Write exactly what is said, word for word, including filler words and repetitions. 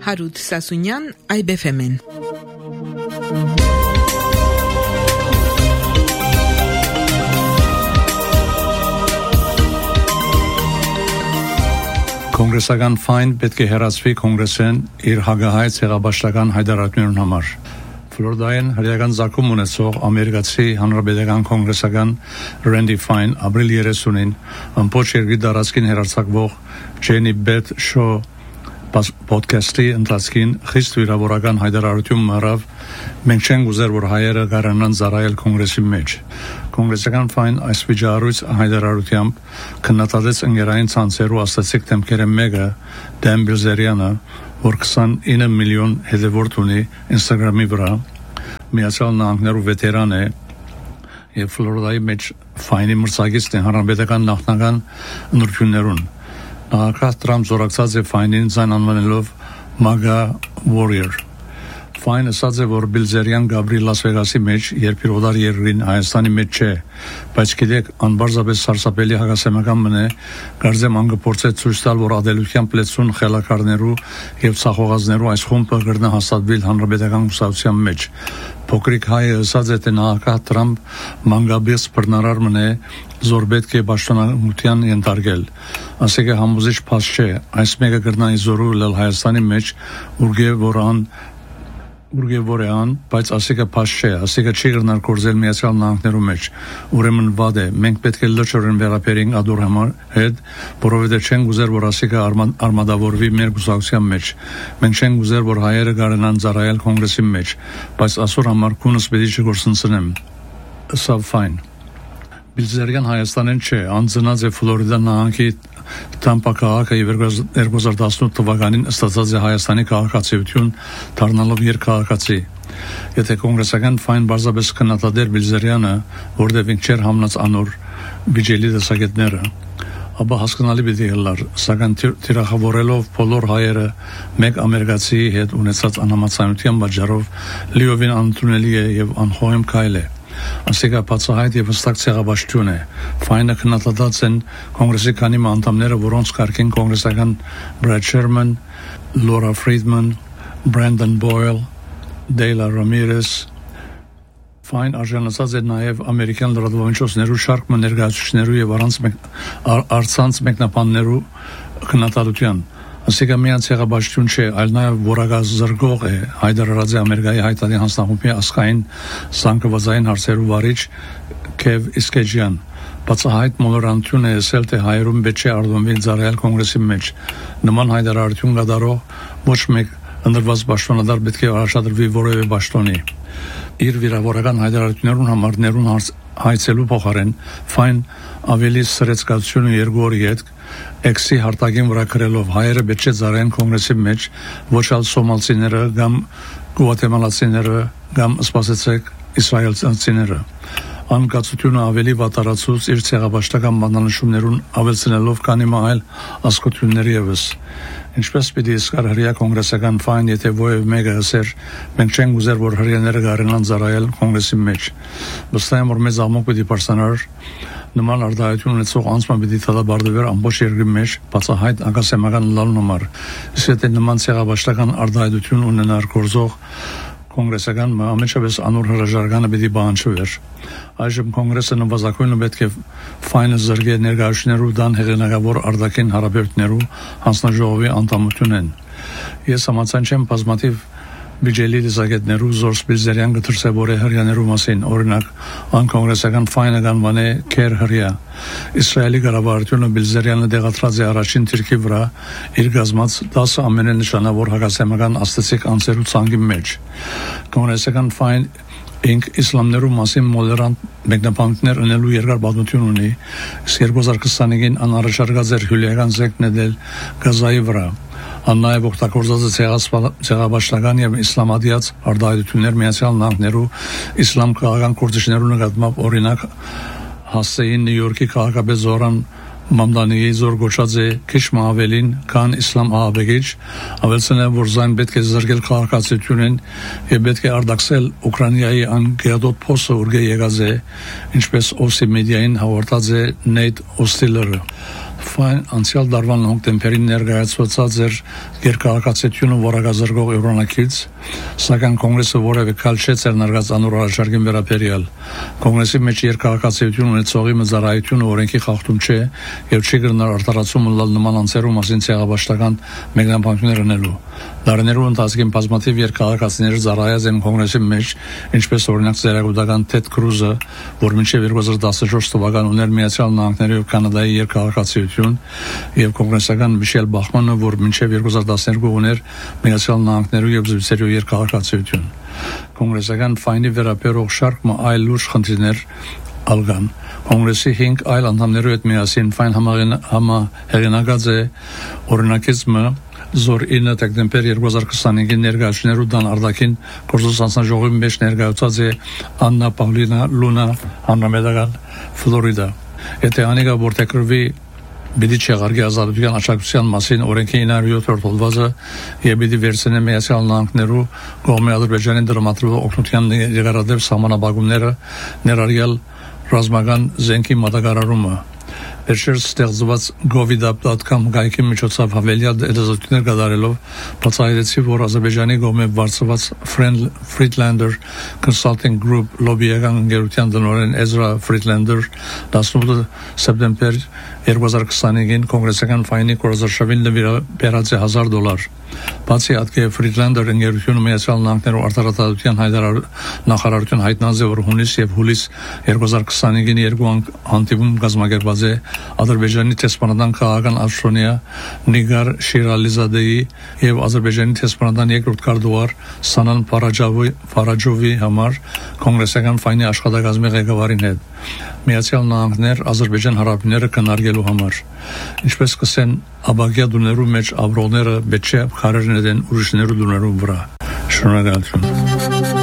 Հարութ Սասունյան, Այբ էֆ էմ-ն։ Կոնգրեսական ֆայն պետք է հեռացվի կոնգրեսեն իր հագահայց հեղաբաշխական հայտարարությունն համար։ Ֆլորիդայում հրեական զարգում ունեցող ամերիկացի հանրապետական կոնգրեսական Ռենդի Ֆայն ապրիլ երեսունին ամբողջ երկրի տարածքին հեռարձակվող Ջենի Բեթ Շո podcast-ի ընթացքին խիստ վիրավորական հայտարարություն մարավ մենք չենք ուզեր որ հայերը գարանան ծառայել կոնգրեսի մեջ։ Կոնգրեսական ֆայն այս վիճահարույց հայտարարությամբ քննադատեց ընկերային ցանցերու աստեցիկ դեմքերը մեկը Դեն Բիլզերյանը, որ քսանինը միլիոն հետևորդ ունի Instagram-ի վրա, Միացյալ Նահանգներու վետերան է եւ Ֆլորիդայի մեջ ֆայնի մրցակիցն է հանրապետական նախնական ընտրություններուն։ Նախագահ Տրամփ զորակցած է ֆայնին ձայն անվանելով MAGA Warrior։ Ֆայնը ասաց է, որ Բիլզերյան Գաբրի Լաս Վեգասի մեջ, երբ իր օտար երկրին Հայաստանի մեջ չէ, բայց գիտեք, անբարձրապես սարսափելի հակասեմական մնե, կարծեմ անգփորձե ցույց տալ, որ ադելության պլեցուն խելակարներու եւ ցախողազներու այս խումբը կրնա հաստատվել հանրապետական կուսակցության մեջ։ Փոքրիկ հայը ասաց է, թե նախագահ Տրամփ մանգաբես բռնարար մնե, զոր պետք է պաշտոնանկության ենթարկել։ Ասեք է համոզիչ փաստ չէ, այս մեկը կրնա իզորու լել Հայաստանի մեջ, ուրգե որան Ուրգեվորեան, բայց ասիկը փաշ չէ, ասիկը չի գնալ կորզել Միացյալ Նահանգներու մեջ։ Ուրեմն վատ է, մենք պետք է լրջորեն վերապերենք ադոր համար հետ, որովհետև չենք ուզեր, որ ասիկը արմադավորվի մեր կուսակցության մեջ։ Մենք չենք ուզեր, որ հայերը գարանան ծառայել կոնգրեսի մեջ, բայց այսօր համար քունս պետք է չգործընծնեմ։ Սա ֆայն։ Բիլզերյան Հայաստանեն չէ, անձնած է Ֆլորիդա նահանգի Թամպա քաղաքը երկու հազար տասնութ թվականին ստացած է Հայաստանի քաղաքացիություն դառնալով երկքաղաքացի։ Եթե կոնգրեսական ֆայն բարձրապես քննադատեր Բիլզերյանը, որտեղ ինք չէր համնած անոր բիջելի դասակետները, ապա հասկանալի պիտի ելար, սակայն թիրախավորելով բոլոր հայերը մեկ ամերիկացի հետ ունեցած անհամաձայնության պատճառով լիովին անընդունելի է եւ անխոհեմ քայլ է։ Ասիկա բացահայտ եւ հստակ ցեղաբաշխություն է։ Ֆայնը քննադատած են կոնգրեսի քանի անդամները, որոնց կարգին կոնգրեսական Բրեդ Շերման, Լորա Ֆրիդման, Բրենդոն Բոյլ, Դեյլա Ռամիրես։ Ֆայն արժանացած է նաեւ ամերիկյան լրատվամիջոցներու շարք ներկայացուցիչներու եւ առանց արցանց մեկնաբաններու քննադատության։ Ասիկա միայն ցեղաբաշխություն չէ, այլ նաև որակազրկող է հայտարարած է Ամերիկայի հայտարարի հանձնախումբի ասխային սանկվածային հարցերու վարիչ Քև Իսկեջյան։ Բացահայտ մոլորանտյուն է ասել, թե հայերուն պետք չէ արտոնվել ծառայել կոնգրեսի մեջ։ Նման հայտարարություն կատարող ոչ մեկ ընդրված պաշտոնատար պետք է առաջադրվի որևէ պաշտոնի։ Իր վիրավորական հայտարարություններուն համար ներուն հայցելու փոխարեն ֆայն ավելի սրեցկացությունը երկու օրի հետ Էքսի հարտակին վրա գրելով հայերը պետք չէ ծառայեն կոնգրեսի մեջ, ոչ այլ սոմալցիները կամ գուատեմալացիները կամ սպասեցեք իսրայելցիները։ Անկացությունը ավելի վատարացուց իր ցեղաբաշխական բանալշումներուն ավելցնելով քանի մայլ ասկությունների եւս։ Ինչպես պիտի իսկար հրեա կոնգրեսական ֆայն, եթե ովև մեկը ասեր, մենք չենք ուզեր, որ հրեաները գարենան ծառայել կոնգրեսի մեջ։ Վստահ եմ, որ մեծ աղմուկ պիտի պարզանար նման արտահայտություն ունեցող անձը պիտի դադարեցվեր ամբողջ երկրի մեջ բացահայտ ակասեմական լալուն համար։ Իսկ եթե նման ցեղաբաշխական արտահայտություն ունենար գործող կոնգրեսական ամենաշատս անոր հրաժարականը պիտի բանջվեր։ Այժմ կոնգրեսը նվազագույնը պետք է ֆայնը զրկե ներկայացնելու դան հեղինակավոր արտաքին հարաբերություններու հանձնաժողովի անդամություն են։ Ես համաձայն չեմ բազմաթիվ բիջելի դեսագետներու զորս Բիլզերյան գտրսեվորե հրյաներու մասին, օրինակ անկոնգրեսական ֆայնը կանվանե քեր հրյա։ Իսրայելի կառավարությունը Բիլզերյանը դեղատրած է առաջին թիրքի վրա իր գազմած դասը ամենանշանավոր հակասեմական աստեցիկ անձերու ցանկի մեջ։ Կոնգրեսական ֆայն ինք իսլամներու մասին մոլերանտ մեկնաբանություններ ունելու երկար պատմություն ունի, իսկ երկու հազար քսանինին անառաջարկած էր հյուլիական զենքն դել Գազայի վրա։ Աննայև օգտագործած է ցեղաբաշխական եւ իսլամադիած արտահայտություններ Միացյալ Նահանգներու իսլամ քաղաքական կորցիչներու նկատմամբ, օրինակ հասցեին Նյու Յորքի քաղաքապետ Զորան Մամդանիի զոր գոչած է քիչ ավելին, քան իսլամ ահաբեկիչ, ավելցնե որ զայն պետք է զրկել քաղաքացիությունն եւ պետք է արտաքսել Ուկրաինայի անգերադոտ փոսը ուրգե եկած է, ինչպես Օսի մեդիային հաղորդած է Նեյթ Օստիլերը։ Ֆայն անցյալ դարվան հոկտեմբերին ներկայացված էր երկարակացությունը որակազրկող յուրանակից, սակայն կոնգրեսը որևէ քայլ չէ ձեռնարկած անոր առաջարկին վերաբերյալ։ Կոնգրեսի մեջ երկարակացություն ունեցողի մզարայությունը օրենքի խախտում չէ եւ չի կրնար արտարացում լալ նման անձերու մասին ցեղաբաշխական մեկնաբանություններ ունելու։ Դարներու ընթացքում բազմաթիվ երկարակացիներ զարայած են կոնգրեսի մեջ, ինչպես օրինակ ծերագուտական Թեդ Քրուզը, որ մինչև երկու հազար տասնչորս թվական ուներ Միացյալ Նահանգների եւ Կանադայի երկարակացություն, եւ կոնգրեսական Միշել Բախմանը, որ մինչև երկու հազար տասներկու ուներ Միացյալ Նահանգներու եւ Զվիցերիու երկարակացություն։ Կոնգրեսական ֆայնի վերաբերող շարք այլ լուրջ խնդիրներ ալգան։ Կոնգրեսի հինգ այլ անդամներու հետ միասին ֆայն համահեղինակած է օրինակիզմը Զոր ինը դեկտեմբեր երկու հազար քսանինգի ներկայացուցիչներու դան արտաքին գործոսանձնաժողովի մեջ ներկայացած է Աննա Պաուլինա Լունա հանրամետական Ֆլորիդա։ Եթե անիկա որտեղրվի Բիդի չեղարգի ազատության աջակցության մասին օրենքի իննսունյոթերորդ հոդվածը եւ բիդի վերցնե Միացյալ Նահանգներու կողմի Ադրբեջանի դրամատրվող օգնության ներառյալ սահմանաբակումները ներառյալ ռազմական զենքի մատակարարումը։ Վերջերս ստեղծված govdap dot com գայքի միջոցով հավելյալ հետազոտություններ կատարելով բացահայտեցի, որ Ադրբեջանի կողմէ վարձված Friedlander Consulting Group լոբիական ընկերության տնօրեն Ezra Friedlander տասնութ սեպտեմբեր երկու հազար քսանինգին կոնգրեսական ֆայնի կորզարշավին նվիրաբերած է հազար դոլար։ Բացի այդ Friedlander ընկերությունը Միացյալ Նահանգներու արտարադատության նախարարություն հայտնած է, որ հունիս եւ հուլիս երկու հազար քսանինգին երկու հանդիպում կազմակերպված է Ադրբեջանի տեսփանադան քաղաքական Աշրոնիա Նիգար Շիրալիզադեի եւ Ադրբեջանի տեսփանադան երկրորդ քարտուղար Սանան Ֆարաջովի համար կոնգրեսական ֆայնի աշխատակազմի ղեկավարին հետ Միացյալ Նահանգներ Ադրբեջան հարաբերությունները կնարգելու համար։ Ինչպես կսեն աբագյա դուներու մեջ ապրողները պետք չէ քարերն են ուրիշներու դուներու վրա։ Շնորհակալություն։